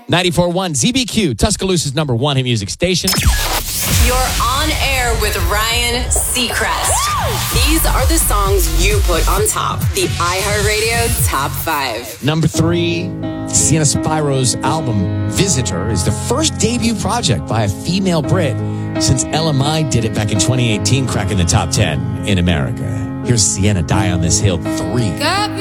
94.1 ZBQ, Tuscaloosa's number one hit music station. You're on air with Ryan Seacrest. These are the songs you put on top. The iHeartRadio Top 5. Number 3, Sienna Spiro's album Visitor is the first debut project by a female Brit since LMI did it back in 2018, cracking the top 10 in America. Here's Sienna, Die on This Hill 3. Got me